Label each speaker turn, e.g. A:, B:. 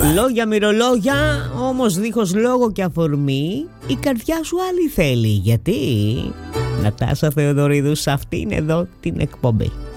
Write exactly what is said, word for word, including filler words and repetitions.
A: Λόγια μυρολόγια, όμως δίχως λόγο και αφορμή η καρδιά σου άλλη θέλει. Γιατί? Νατάσα Θεοδωρίδου, σε αυτήν εδώ την εκπομπή.